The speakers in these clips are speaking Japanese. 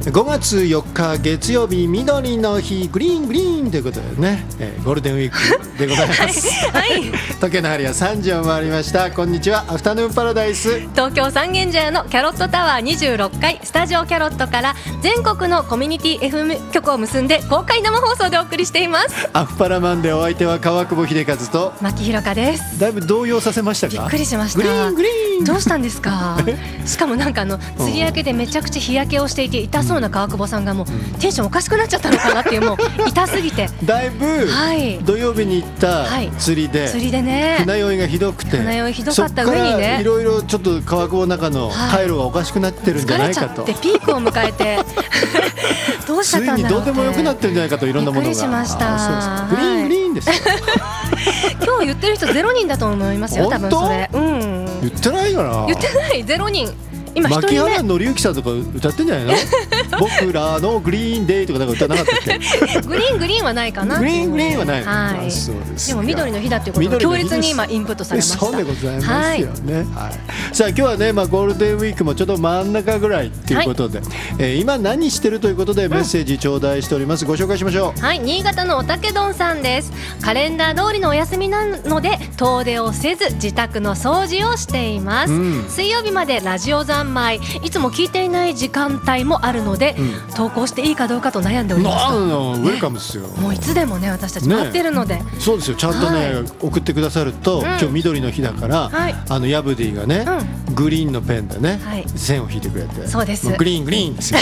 5月4日月曜日、緑の日、グリーングリーンということでね、ゴールデンウィークでございますはい、 時計の針は3時を回りました。こんにちは、アフタヌーンパラダイス、 東京三軒茶屋のキャロットタワー26階スタジオキャロットから全国のコミュニティ FM 局を結んで公開生放送でお送りしています。 アフパラマンでお相手は川久保秀和と牧弘香です。 だいぶ動揺させましたか？ びっくりしました。 グリーングリーン、 どうしたんですか？しかもなんか釣り焼けでめちゃくちゃ日焼けをしていて痛そうな川久保さんがもうテンションおかしくなっちゃったのかなっていう、もう痛すぎてだいぶ土曜日に行った釣りでね、 船酔いがひどくて、 船酔いひどかった上にね、 いろいろちょっと川久保の中の回路がおかしくなってるんじゃないかと、 疲れちゃってピークを迎えてどうしちゃったんだろうって、 ついにどうでもよくなってるんじゃないかと、いろんなものが。 びっくりしました。 グリーングリーンですよ今日言ってる人0人だと思いますよ、多分それ。 言ってないかな。 言ってない、0人。今1人牧目原紀之さんとか歌ってんじゃないの僕らのグリーンデイとかなんか歌なかったっけグリーングリーンはないかな。 グリーングリーンはない、 はい、 そうですでも緑の日だということが強烈に今インプットされました。 そうでございますよね、はい、さあ今日はね、ゴールデンウィークもちょっと真ん中ぐらいということで、今何してるということでメッセージ頂戴しております。ご紹介しましょう。 はい、新潟のおたけどんさんです。カレンダー通りのお休みなので遠出をせず自宅の掃除をしています、水曜日までラジオ三昧、いつも聞いていない時間帯もあるので、投稿していいかどうかと悩んでおりますと。 ウェルカムですよ、 もういつでもね私たち待ってるので、 そうですよ、ちゃんとね、送ってくださると、今日緑の日だから、ヤブディがね、グリーンのペンでね、線を引いてくれて、 そうです、 グリーングリーンですよ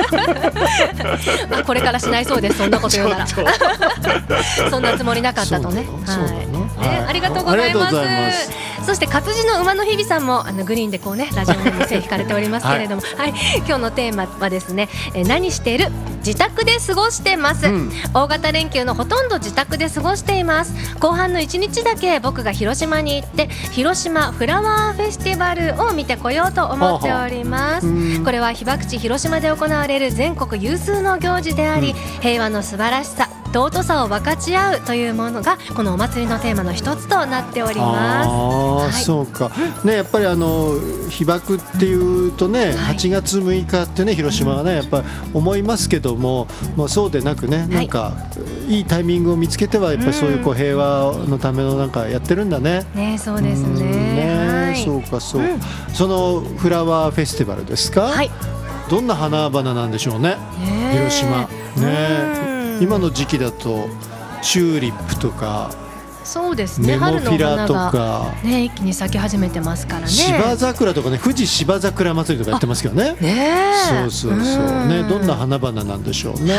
これからしないそうです、そんなこと言うならそんなつもりなかったとね。ありがとうございます。そして活字の馬の日々さんもグリーンでこうねラジオネーム線引かれておりますけれども、今日のテーマはですね、何している？自宅で過ごしてます、大型連休のほとんど自宅で過ごしています。後半の1日だけ僕が広島に行って広島フラワーフェスティバルを見てこようと思っております。これは被爆地広島で行われる全国有数の行事であり、平和の素晴らしさ、尊さを分かち合うというものがこのお祭りのテーマの一つとなっております。 そうか、ね、やっぱり被爆っていうとね、8月6日ってね、広島はねやっぱり思いますけども、そうでなくね、なんかいいタイミングを見つけてはやっぱりそういう平和のためのなんかやってるんだね。 ね、そうですね。 そうかそう、そのフラワーフェスティバルですか、どんな花々なんでしょうね、広島ね。今の時期だとチューリップとか、 そうですね、 ネモフィラとか、 一気に咲き始めてますからね。 芝桜とかね、富士芝桜祭りとかやってますけどね。そうね、どんな花々なんでしょうね。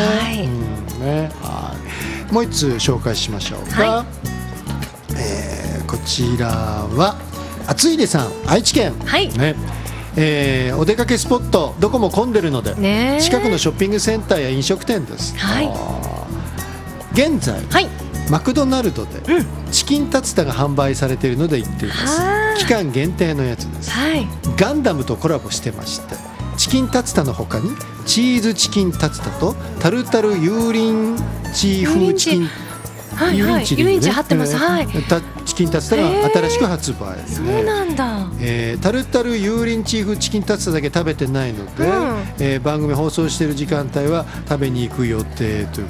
もう一つ紹介しましょうか。こちらは厚出さん、愛知県、お出かけスポットどこも混んでるので、近くのショッピングセンターや飲食店です。現在、マクドナルドでチキンタツタが販売されているので行っています。期間限定のやつです、ガンダムとコラボしてまして、チキンタツタの他にチーズチキンタツタとタルタル油淋鶏風チキン、油淋鶏貼ってます。チキンタツタが新しく発売。 そうなんだ。 タルタル油淋鶏風チキンタツタだけ食べてないので、番組放送している時間帯は食べに行く予定という